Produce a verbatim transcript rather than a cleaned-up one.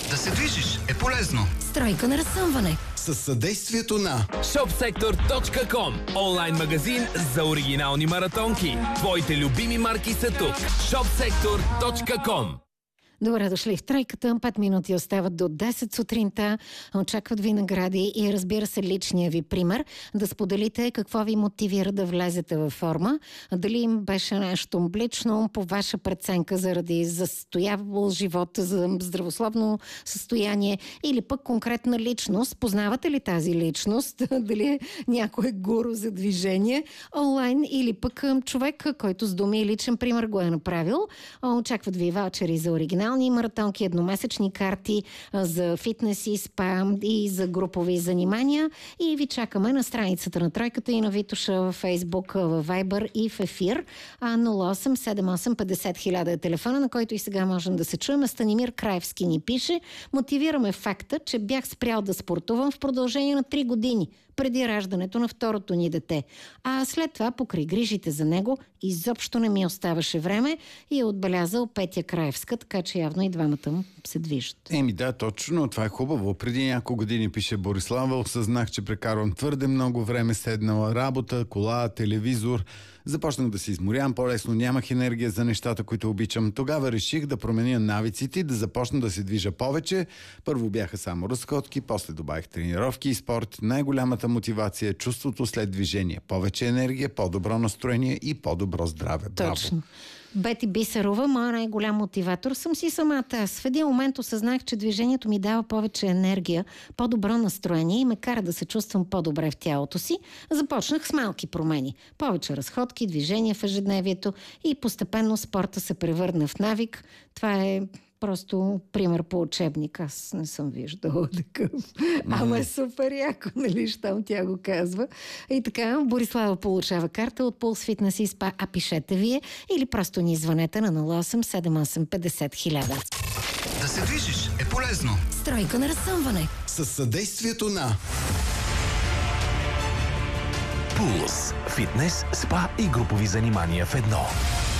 Да се движиш е полезно. Стройка на разсъмване. Със съдействието на шопсектор точка ком. Онлайн магазин за оригинални маратонки. Твоите любими марки са тук. шопсектор точка ком. Добре дошли в тройката. Пет минути остават до десет сутринта. Очакват ви награди и разбира се личния ви пример. Да споделите какво ви мотивира да влезете във форма. Дали им беше нещо лично по ваша преценка заради застоявал живот, за здравословно състояние или пък конкретна личност. Познавате ли тази личност? Дали е някой гуру за движение онлайн или пък човек, който с думи и личен пример го е направил. Очакват ви ваучери за оригинал маратонки, едномесечни карти за фитнес и спа и за групови занимания. И ви чакаме на страницата на Тройката и на Витоша в Фейсбук, в Вайбър и в ефир. А нула осем седем осем петдесет хиляда е телефона, на който и сега можем да се чуем. Станимир Краевски ни пише: мотивираме факта, че бях спрял да спортувам в продължение на три години преди раждането на второто ни дете. А след това, покрай грижите за него, изобщо не ми оставаше време и е отбелязал Петя Краевска, така че явно и двамата му се движат. Еми да, точно, това е хубаво. Преди няколко години, пише Борислава, осъзнах, че прекарвам твърде много време седнала работа, кола, телевизор. Започнах да се изморявам по-лесно, нямах енергия за нещата, които обичам. Тогава реших да променя навиците и да започна да се движа повече. Първо бяха само разходки, после добавих тренировки и спорт. Най-голямата мотивация е чувството след движение. Повече енергия, по-добро настроение и по-добро здраве. Браво! Точно. Бети Бисерова, моя най-голям мотиватор съм си самата аз. В един момент осъзнах, че движението ми дава повече енергия, по-добро настроение и ме кара да се чувствам по-добре в тялото си. Започнах с малки промени. Повече разходки, движения в ежедневието и постепенно спорта се превърна в навик. Това е просто пример по учебник. Аз не съм виждала такъв. Ама е супер яко, нали, щом тя го казва. И така, Борислава получава карта от Пулс Фитнес и Спа, а пишете вие или просто ни звънете на нула осем седем осем петдесет хиляда. Да се движиш е полезно. Стройка на разсъмване. Със съдействието на Пулс. Фитнес, спа и групови занимания в едно.